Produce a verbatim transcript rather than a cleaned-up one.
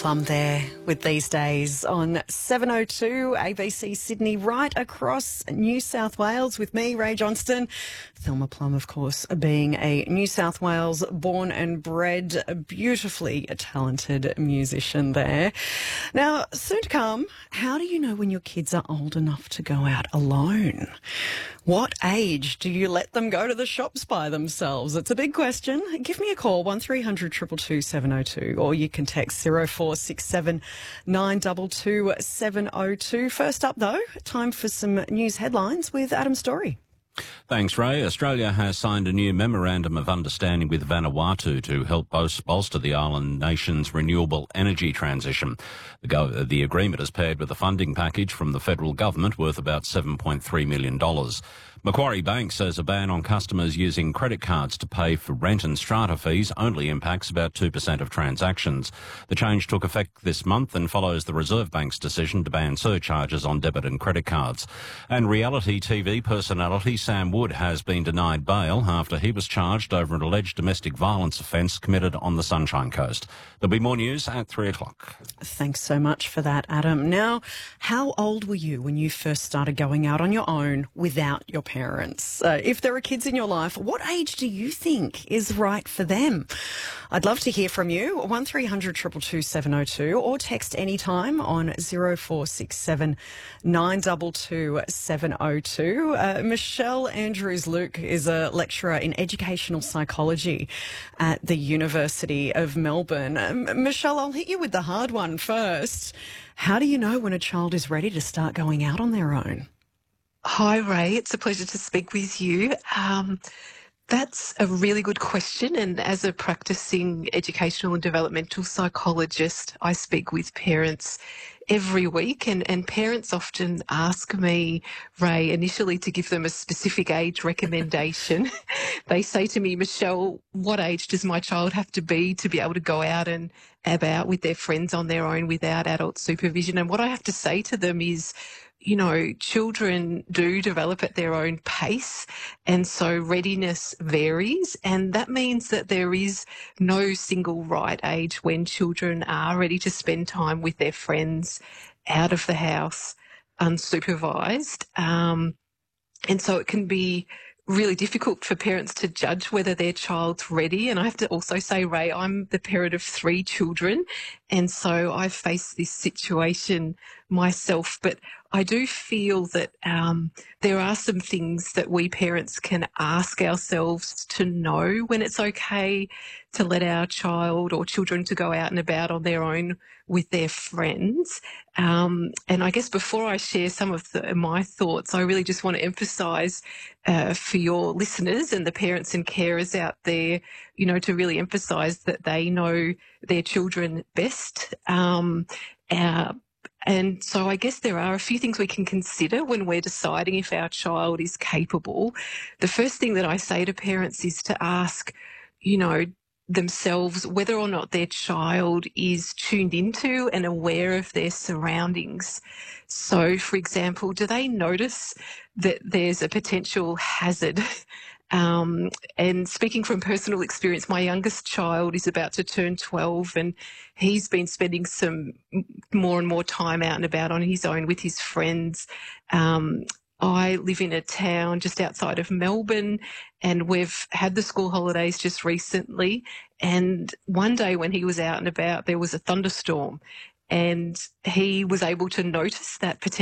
Plum there with These Days on seven oh two A B C Sydney, right across New South Wales with me, Ray Johnston. Thelma Plum, of course, being a New South Wales born and bred, a beautifully talented musician there. Now, soon to come, how do you know when your kids are old enough to go out alone? What age do you let them go to the shops by themselves? It's a big question. Give me a call, one three hundred two two two seven oh two, or you can text zero four six seven nine two two seven oh two. First up, though, time for some news headlines with Adam Story. Thanks, Ray. Australia has signed a new memorandum of understanding with Vanuatu to help bolster the island nation's renewable energy transition. The, go- the agreement is paired with a funding package from the federal government worth about seven point three million dollars. Macquarie Bank says a ban on customers using credit cards to pay for rent and strata fees only impacts about two percent of transactions. The change took effect this month and follows the Reserve Bank's decision to ban surcharges on debit and credit cards. And reality T V personality Sam Wood has been denied bail after he was charged over an alleged domestic violence offence committed on the Sunshine Coast. There'll be more news at three o'clock. Thanks so much for that, Adam. Now, how old were you when you first started going out on your own without your parents? Uh, if there are kids in your life, what age do you think is right for them? I'd love to hear from you, one three hundred two two two seven oh two, or text anytime on zero four six seven nine two two seven oh two. Uh, Michelle Andrews-Luke is a lecturer in educational psychology at the University of Melbourne. Um, Michelle, I'll hit you with the hard one first. How do you know when a child is ready to start going out on their own? Hi, Ray. It's a pleasure to speak with you. Um, that's a really good question. And as a practicing educational and developmental psychologist, I speak with parents every week, and, and parents often ask me, Ray, initially to give them a specific age recommendation. They say to me, Michelle, what age does my child have to be to be able to go out and about with their friends on their own without adult supervision? And what I have to say to them is, you know, children do develop at their own pace, and so readiness varies, and that means that there is no single right age when children are ready to spend time with their friends out of the house, unsupervised. Um, and so it can be really difficult for parents to judge whether their child's ready. And I have to also say, Ray, I'm the parent of three children, and so I've faced this situation myself. But I do feel that um, there are some things that we parents can ask ourselves to know when it's okay to let our child or children to go out and about on their own with their friends. Um, and I guess before I share some of the, my thoughts, I really just want to emphasise uh, for your listeners and the parents and carers out there, you know, to really emphasise that they know their children best. Um, uh, And so I guess there are a few things we can consider when we're deciding if our child is capable. The first thing that I say to parents is to ask, you know, themselves whether or not their child is tuned into and aware of their surroundings. So, for example, do they notice that there's a potential hazard? Um, and speaking from personal experience, my youngest child is about to turn twelve, and he's been spending some more and more time out and about on his own with his friends. Um, I live in a town just outside of Melbourne, and we've had the school holidays just recently. And one day when he was out and about, there was a thunderstorm, and he was able to notice that potential